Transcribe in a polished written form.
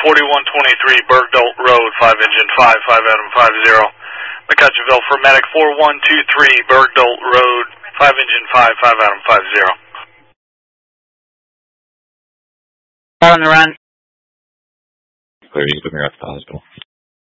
4123 Bergdolt Road, 5 engine 5, 5 Adam 50. McCutcheonville for medic 4123 Bergdolt Road, 5 engine 5, 5 Adam 50. On the run. Clear, you can put me at the hospital.